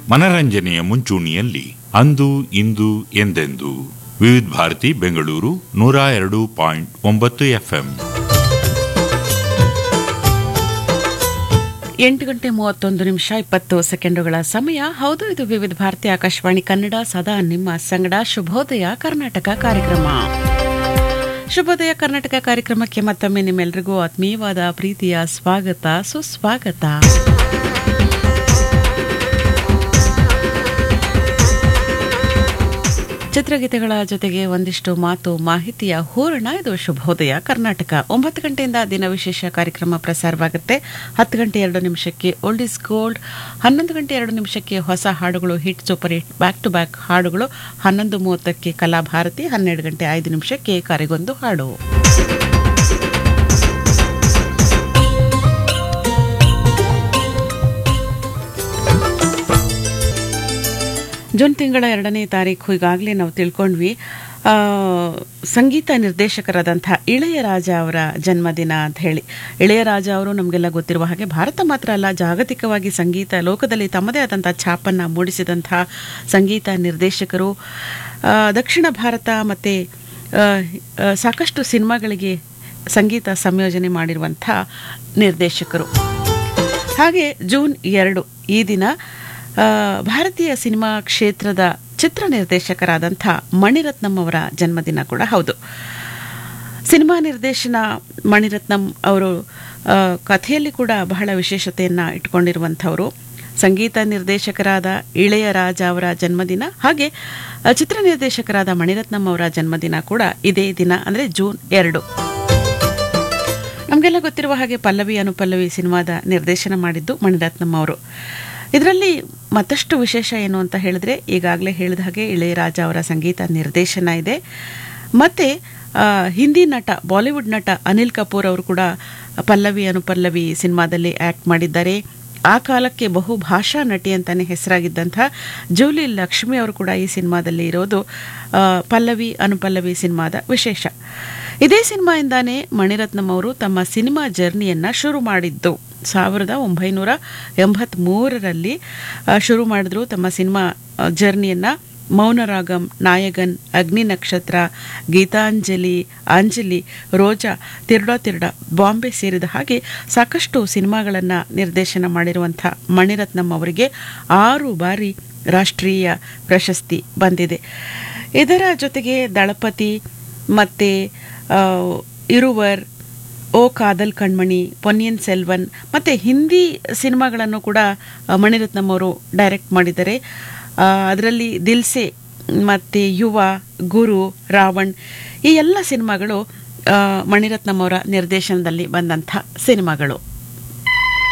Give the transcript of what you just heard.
ಮನರಂಜನೆಯ ಮುಂಚೂಣಿಯಲ್ಲಿ ಅಂದು ಇಂದು ಎಂದೆಂದು ವಿವಿಧ ಭಾರತಿ ಬೆಂಗಳೂರು 102.9 FM. 8:31 ಸಮಯ. ಹೌದು, ಇದು ವಿವಿಧ ಭಾರತಿ ಆಕಾಶವಾಣಿ ಕನ್ನಡ, ಸದಾ ನಿಮ್ಮ ಸಂಗಡ. ಶುಭೋದಯ ಕರ್ನಾಟಕ ಕಾರ್ಯಕ್ರಮ. ಶುಭೋದಯ ಕರ್ನಾಟಕ ಕಾರ್ಯಕ್ರಮಕ್ಕೆ ಮತ್ತೊಮ್ಮೆ ನಿಮ್ಮೆಲ್ಲರಿಗೂ ಆತ್ಮೀಯವಾದ ಪ್ರೀತಿಯ ಸ್ವಾಗತ, ಸುಸ್ವಾಗತ. ಚಿತ್ರಗೀತೆಗಳ ಜೊತೆಗೆ ಒಂದಿಷ್ಟು ಮಾತು ಮಾಹಿತಿಯ ಹೂರಣ. ಇದು ಶುಭೋದಯ ಕರ್ನಾಟಕ. 9 ಗಂಟೆಯಿಂದ ದಿನ ವಿಶೇಷ ಕಾರ್ಯಕ್ರಮ ಪ್ರಸಾರವಾಗುತ್ತೆ. 10 ಗಂಟೆ 2 ನಿಮಿಷಕ್ಕೆ ಓಲ್ಡ್ ಇಸ್ ಗೋಲ್ಡ್, 11 ಗಂಟೆ 2 ನಿಮಿಷಕ್ಕೆ ಹೊಸ ಹಾಡುಗಳು, hit super hit back to back ಹಾಡುಗಳು, 11:30ಕ್ಕೆ ಕಲಾಭಾರತಿ, 12 ಗಂಟೆ 5 ನಿಮಿಷಕ್ಕೆ ಕರೆಗೊಂದು ಹಾಡು. ಜೂನ್ ತಿಂಗಳ 2ನೇ ತಾರೀಕು ಈಗಾಗಲೇ ನಾವು ತಿಳ್ಕೊಂಡ್ವಿ. ಸಂಗೀತ ನಿರ್ದೇಶಕರಾದಂಥ ಇಳೆಯರಾಜ ಅವರ ಜನ್ಮದಿನ ಅಂತ ಹೇಳಿ. ಇಳೆಯರಾಜ ಅವರು ನಮಗೆಲ್ಲ ಗೊತ್ತಿರುವ ಹಾಗೆ ಭಾರತ ಮಾತ್ರ ಅಲ್ಲ, ಜಾಗತಿಕವಾಗಿ ಸಂಗೀತ ಲೋಕದಲ್ಲಿ ತಮ್ಮದೇ ಆದಂಥ ಛಾಪನ್ನು ಮೂಡಿಸಿದಂಥ ಸಂಗೀತ ನಿರ್ದೇಶಕರು. ದಕ್ಷಿಣ ಭಾರತ ಮತ್ತು ಸಾಕಷ್ಟು ಸಿನಿಮಾಗಳಿಗೆ ಸಂಗೀತ ಸಂಯೋಜನೆ ಮಾಡಿರುವಂಥ ನಿರ್ದೇಶಕರು. ಹಾಗೆ ಜೂನ್ 2 ಈ ದಿನ ಭಾರತೀಯ ಸಿನಿಮಾ ಕ್ಷೇತ್ರದ ಚಿತ್ರ ನಿರ್ದೇಶಕರಾದಂಥ ಮಣಿರತ್ನಂ ಅವರ ಜನ್ಮದಿನ ಕೂಡ ಹೌದು. ಸಿನಿಮಾ ನಿರ್ದೇಶನ ಮಣಿರತ್ನಂ ಅವರು ಕಥೆಯಲ್ಲಿ ಕೂಡ ಬಹಳ ವಿಶೇಷತೆಯನ್ನು ಇಟ್ಕೊಂಡಿರುವಂಥವರು. ಸಂಗೀತ ನಿರ್ದೇಶಕರಾದ ಇಳೆಯರಾಜ ಅವರ ಜನ್ಮದಿನ ಹಾಗೆ ಚಿತ್ರ ನಿರ್ದೇಶಕರಾದ ಮಣಿರತ್ನಂ ಅವರ ಜನ್ಮದಿನ ಕೂಡ ಇದೇ ದಿನ, ಅಂದರೆ ಜೂನ್ 2. ನಮಗೆಲ್ಲ ಗೊತ್ತಿರುವ ಹಾಗೆ ಪಲ್ಲವಿ ಅನುಪಲ್ಲವಿ ಸಿನಿಮಾದ ನಿರ್ದೇಶನ ಮಾಡಿದ್ದು ಮಣಿರತ್ನಂ ಅವರು. ಇದರಲ್ಲಿ ಮತ್ತಷ್ಟು ವಿಶೇಷ ಏನು ಅಂತ ಹೇಳಿದ್ರೆ, ಈಗಾಗಲೇ ಹೇಳಿದ ಹಾಗೆ ಇಳೆಯರಾಜ ಅವರ ಸಂಗೀತ ನಿರ್ದೇಶನ ಇದೆ. ಮತ್ತು ಹಿಂದಿ ನಟ, ಬಾಲಿವುಡ್ ನಟ ಅನಿಲ್ ಕಪೂರ್ ಅವರು ಕೂಡ ಪಲ್ಲವಿ ಅನುಪಲ್ಲವಿ ಸಿನಿಮಾದಲ್ಲಿ ಆ್ಯಕ್ಟ್ ಮಾಡಿದ್ದಾರೆ. ಆ ಕಾಲಕ್ಕೆ ಬಹುಭಾಷಾ ನಟಿ ಅಂತಾನೆ ಹೆಸರಾಗಿದ್ದಂಥ ಜೂಲಿ ಲಕ್ಷ್ಮಿ ಅವರು ಕೂಡ ಈ ಸಿನಿಮಾದಲ್ಲಿ ಇರೋದು ಪಲ್ಲವಿ ಅನುಪಲ್ಲವಿ ಸಿನಿಮಾದ ವಿಶೇಷ. ಇದೇ ಸಿನಿಮಾಯಿಂದಾನೇ ಮಣಿರತ್ನಂ ಅವರು ತಮ್ಮ ಸಿನಿಮಾ ಜರ್ನಿಯನ್ನು ಶುರು ಮಾಡಿದ್ದು. 1983ರಲ್ಲಿ ಶುರು ಮಾಡಿದ್ರು ತಮ್ಮ ಸಿನಿಮಾ ಜರ್ನಿಯನ್ನು. ಮೌನರಾಗಂ, ನಾಯಗನ್, ಅಗ್ನಿ ನಕ್ಷತ್ರ, ಗೀತಾಂಜಲಿ, ಅಂಜಲಿ, ರೋಜಾ, ತಿರ್ಡಾ ತಿರ್ಡಾ, ಬಾಂಬೆ ಸೇರಿದ ಹಾಗೆ ಸಾಕಷ್ಟು ಸಿನಿಮಾಗಳನ್ನು ನಿರ್ದೇಶನ ಮಾಡಿರುವಂಥ ಮಣಿರತ್ನಂ ಅವರಿಗೆ 6 ಬಾರಿ ರಾಷ್ಟ್ರೀಯ ಪ್ರಶಸ್ತಿ ಬಂದಿದೆ. ಇದರ ಜೊತೆಗೆ ದಳಪತಿ ಮತ್ತು ಇರುವರ್, ಓ ಕಾದಲ್ ಕಣ್ಮಣಿ, ಪೊನ್ನಿಯಿನ್ ಸೆಲ್ವನ್ ಮತ್ತು ಹಿಂದಿ ಸಿನಿಮಾಗಳನ್ನು ಕೂಡ ಮಣಿರತ್ನಂ ಅವರು ಡೈರೆಕ್ಟ್ ಮಾಡಿದ್ದಾರೆ. ಅದರಲ್ಲಿ ದಿಲ್ಸೆ ಮತ್ತು ಯುವ, ಗುರು, ರಾವಣ್ ಈ ಎಲ್ಲ ಸಿನಿಮಾಗಳು ಮಣಿರತ್ನಂ ಅವರ ನಿರ್ದೇಶನದಲ್ಲಿ ಬಂದಂಥ ಸಿನಿಮಾಗಳು.